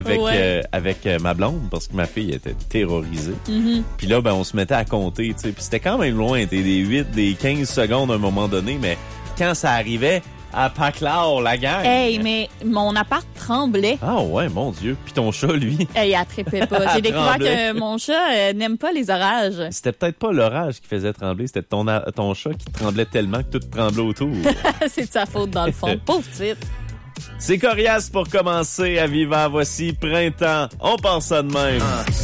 avec ma blonde parce que ma fille était terrorisée. Mm-hmm. Puis là, on se mettait à compter, tu sais. Puis c'était quand même loin, des 8, des 15 secondes à un moment donné, mais quand ça arrivait à Paclard, la gang. Hey, mais mon appart tremblait. Ah ouais, mon Dieu. Puis ton chat, lui. Hey, elle trépait pas. J'ai découvert que mon chat n'aime pas les orages. C'était peut-être pas l'orage qui faisait trembler, c'était ton chat qui tremblait tellement que tout tremblait autour. C'est de sa faute, dans le fond. Pauvre petite. C'est Coriace pour commencer à Vivant. Voici Printemps. On pense ça de même.